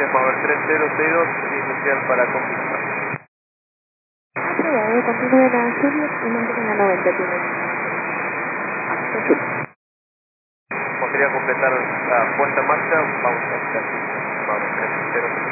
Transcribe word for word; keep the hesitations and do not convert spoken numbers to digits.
sistema over tres cero seis dos, inicial para confirmar. Aprobado, continúe la Juliet y mantenga la noventa, tiene. Podría completar la puesta en marcha, vamos a hacer. Vamos, tres cero.